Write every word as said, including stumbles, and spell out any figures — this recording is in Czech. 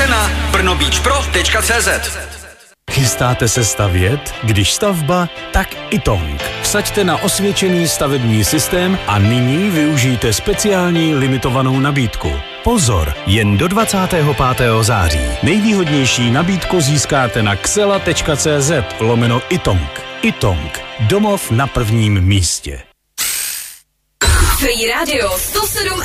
cena brno beach pro tečka cé zet. Chystáte se stavět? Když stavba, tak Itong. Vsaďte na osvědčený stavební systém a nyní využijte speciální limitovanou nabídku. Pozor, jen do dvacátého pátého září. Nejvýhodnější nabídku získáte na xela tečka cé zet lomeno Itong. Itong. Domov na prvním místě. Free Radio sto sedm